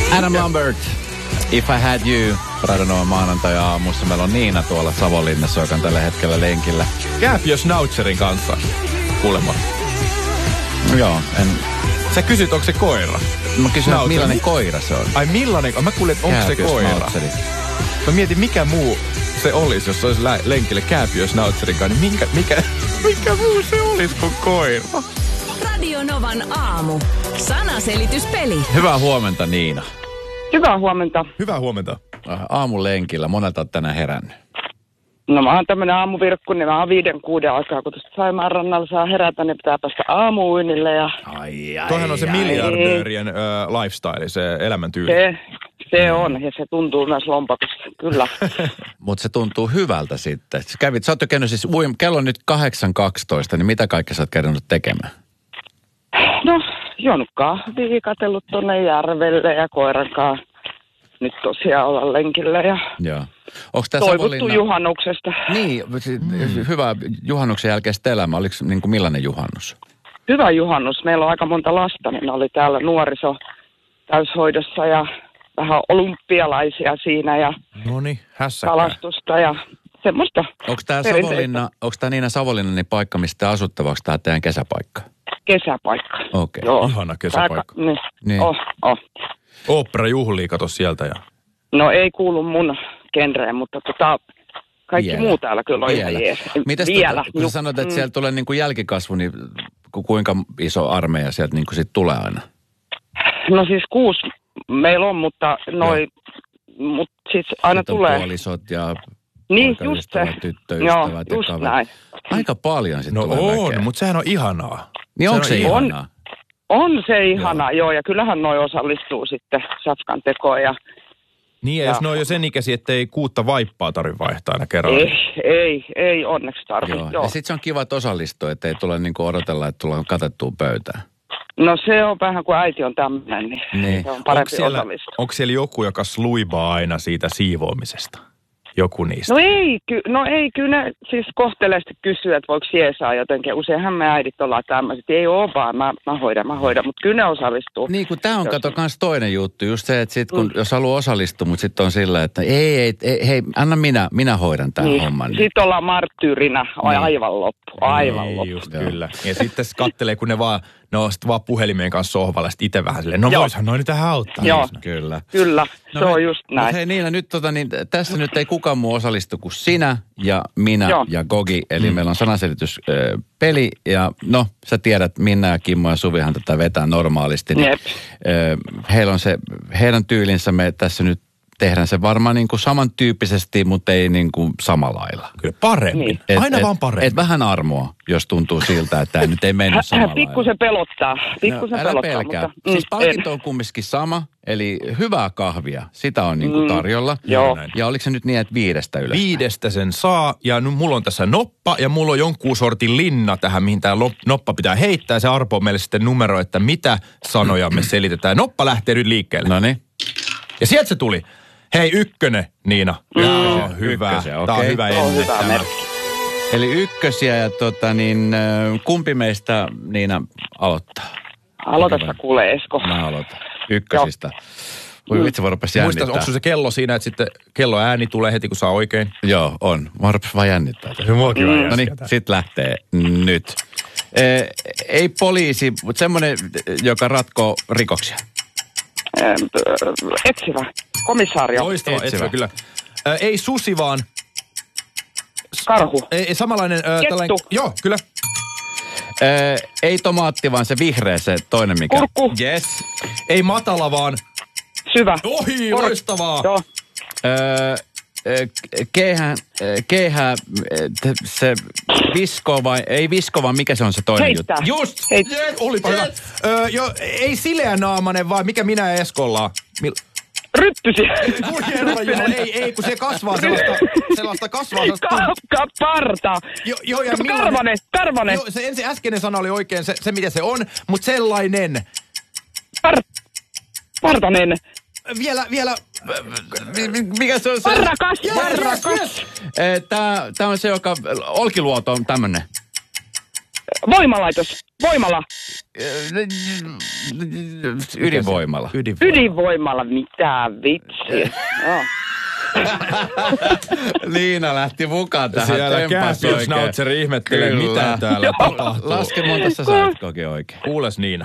Adam Lambert, If I Had You. Radionovan maanantai-aamussa. Meillä on Niina tuolla Savonlinnassa, joka on tällä hetkellä lenkillä. Kääpiö Schnauzer'in kanssa, kuulemma. Joo, Sä kysyt, onko se koira? Mä kysyn, millainen koira se on. Ai millainen? Mä kuulin, että onko se koira. Mä mietin, mikä muu se olisi, jos se olisi lenkille Kääpiö Schnauzer'in kanssa. Niin mikä muu se olisi kuin koira? Radionovan aamu. Sanaselityspeli. Hyvää huomenta, Niina. Hyvää huomenta. Hyvää huomenta. Aamulenkillä. Monelta olet tänään herännyt. No mä oon tämmönen aamuvirkku, niin mä oon 5-6 aikaa, kun tuosta Saimaan rannalla saa herätä, niin pitää päästä aamuuinille ja... Toihan on se miljardöörien lifestyle, se elämäntyyli. Se on, ja se tuntuu myös lompakossa, kyllä. Mutta se tuntuu hyvältä sitten. Sä oot jo käynyt siis, kello on nyt 8:12, niin mitä kaikkea sä oot käynyt tekemään? No, juonut kahvia, katsellut tonne järvelle ja koirankaan. Nyt tosiaan olla lenkillä ja joo. Onko tää toivottu juhannuksesta. Niin, hyvä juhannuksen jälkeistä elämä. Oliko niin kuin millainen juhannus? Hyvä juhannus. Meillä on aika monta lasta, niin ne oli täällä nuoriso täyshoidossa ja vähän olympialaisia siinä ja kalastusta ja semmoista. Onko tää Niina Savonlinna niin paikka, mistä te asutte, vai onko tää teidän kesäpaikka? Kesäpaikka. Okei. Joo. Ihana kesäpaikka. Niin. Oopperajuhlia kato sieltä ja... No ei kuulu mun genreen, mutta kaikki muu täällä kyllä on ihan jees. Mites vielä. Kun sä sanoit, että sieltä tulee niin kuin jälkikasvu, niin kuinka iso armeija sieltä niin kuin sit tulee aina? No siis 6 meillä on, mutta siis aina tulee. Puolisot ja niin, just se. Tyttöystävät ja just näin. Aika paljon sitten tulee väkeä. No mutta sehän on ihanaa. Niin onko se ihanaa? On se ihana, joo, ja kyllähän noi osallistuu sitten safkan tekoon ja... Niin, ja jos ne on jo sen ikäisiä, ettei 6 vaippaa tarvitse vaihtaa aina kerralla. Ei onneksi tarvitse, joo. Ja sitten se on kiva, että osallistua, ettei tule niinku odotella, että tullaan katettua pöytään. No se on vähän kuin äiti on tämmöinen, niin se on parempi osallistua. Onko siellä joku, joka sluibaa aina siitä siivoamisesta? Joku niistä? No ei, kyllä ne siis kohteleesti kysyy, että voiko jeesaa jotenkin. Useinhan me äidit ollaan tämmöiset, ei ole vaan, mä hoidan, mutta kyllä ne osallistuu. Niin, kun tää on kato kans toinen juttu, just se, että sit kun, jos haluaa osallistua, mutta sitten on sillä, että hei, anna minä hoidan tämän homman. Sitten ollaan marttyyrinä, aivan loppu. Just kyllä. Ja sitten kattelee, kun ne vaan puhelimeen kanssa sohvalla, ja sitten itse vähän silleen, no voishan noin tähän auttaa. Joo, kyllä. Se on just näin. Mutta hei Niina, nyt tässä nyt ei kukaan muu osallistu kuin sinä ja minä ja Gogi. Eli meillä on sanaselityspeli ja no, sä tiedät, Minna ja Kimmo ja Suvihan tätä vetää normaalisti. Niin, heillä on se, heidän tyylinsä me tässä nyt tehdään se varmaan niin kuin samantyyppisesti, mutta ei niin kuin samalla lailla. Kyllä paremmin. Aina vaan paremmin. Vähän armoa, jos tuntuu siltä, että tämä nyt ei mennyt samalla lailla. Pikkusen pelottaa. Älä pelkää. Mutta, siis palkinto on kumminkin sama, eli hyvää kahvia. Sitä on niin kuin tarjolla. Joo. Ja oliko se nyt niin, että 5 ylöspäin? 5 sen saa, ja nyt mulla on tässä noppa, ja mulla on jonkun sortin linna tähän, mihin tämä noppa pitää heittää. Ja se arpoo meille sitten numero, että mitä sanoja me selitetään. Noppa lähtee nyt liikkeelle. Noniin. Ja sieltä se tuli. Hei, 1, Niina. Joo, hyvä. Okay. Tämä on hyvä ennen tämä. Eli 1 ja kumpi meistä Niina aloittaa? Aloitapa kuule Esko. Mä aloitan. 1. Voi vitsi, voi rupesi jännittää. Muista, onko se kello siinä, että sitten kello ääni tulee heti, kun saa oikein? Joo, on. Mä rupesi vaan jännittää. No niin, sit lähtee nyt. Ei poliisi, mutta semmoinen, joka ratkoo rikoksia. Etsivä. Komissaario. Loistava, etsivä, kyllä. Ei susi, vaan... Karhu. Ei samanlainen... Kettu. Joo, kyllä. Ei tomaatti, vaan se vihreä, se toinen mikä. Kurkku. Yes. Ei matala, vaan... Syvä. Ohi, loistavaa. Joo. Keihä, se visko vai, ei visko, vaan mikä se on se toinen Heittää. juttu? Just, olipa hyvä. Ei sileänaamainen, vaan mikä minä ja Esko ollaan. Ryppysi. Ei, kun se kasvaa sellaista kasvaa. Parta. Joo, ja Karvanen. Joo, se ensin äskeinen sana oli oikein se mitä se on, mutta sellainen. Partanen. Vielä. Mikä se on se? Varrakas. Tää on se, joka Olkiluoto on tämmönen. Voimalaitos. Voimala. Ydinvoimalla. Ydinvoimalla, mitä vitsiä. No. Liina lähti mukaan tähän. Siellä Käsbjörnsnautseri ihmettelee, mitä täällä tapahtuu. Laske monta sä sait Koki oikein. Kuules Niina,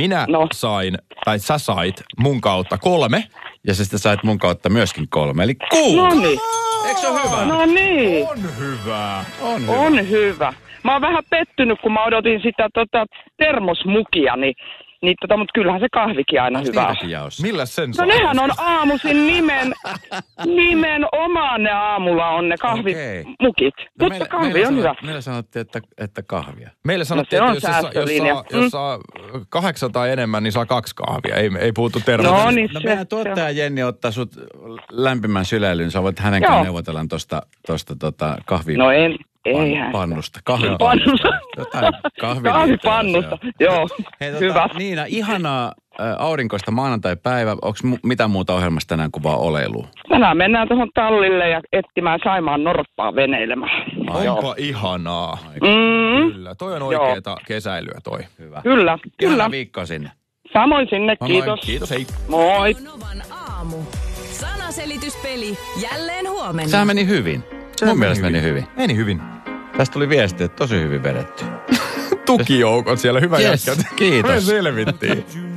sä sait mun kautta 3. Ja sä sitten sait mun kautta myöskin 3, eli 6. No niin. Eikö se ole hyvä? No niin. On hyvä. Mä oon vähän pettynyt, kun mä odotin sitä termosmukia, mutta kyllähän se kahvikin aina hyvä on. Millä sen saa? No nehän on aamuisin nimenomaan ne aamulla on ne kahvimukit. No mutta kahvi on hyvä. Meillä sanottiin, että kahvia. Meillä sanottiin, että jos saa 8 tai enemmän, niin saa 2 kahvia. Ei puhuttu terveydessä. No niin, meidän tuottaja Jenni ottaa sut lämpimän syleilyn. Sä voit hänen kanssa neuvotella tosta kahvia. No eihän. Pannusta. Kahvipannusta, joo. Hei, hyvä. Niina, ihanaa aurinkoista maanantai-päivä. Onko mitä muuta ohjelmasta tänään kuin vaan oleilu? Tänään mennään tuohon tallille ja etsimään Saimaan norppaa veneilemään. Onpa ihanaa. Kyllä, toi on oikeeta kesäilyä toi. Hyvä. Kyllä. Ihana viikkoa sinne. Samoin sinne, kiitos. Kiitos, hei. Moi. Novan aamu. Sanaselityspeli jälleen huomenna. Sehän meni hyvin. Mun mielestä meni hyvin. Meni hyvin. Tästä tuli viesti, että tosi hyvin vedetty. Tukijoukot siellä, hyvä yes, jätkät. Kiitos. Me selvittiin.